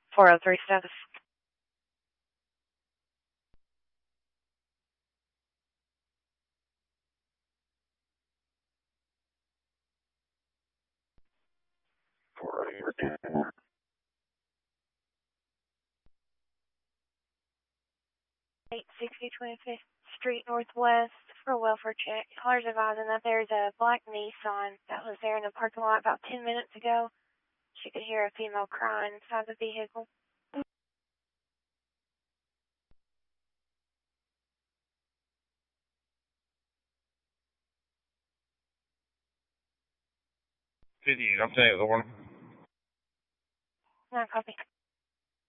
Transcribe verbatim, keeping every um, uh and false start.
four oh three status. eight sixty twenty-fifth Street Northwest for a welfare check. Caller's advising that there's a black Nissan that was there in the parking lot about ten minutes ago. She could hear a female crying inside the vehicle. fifty-eight, I'm taking the one. No copy.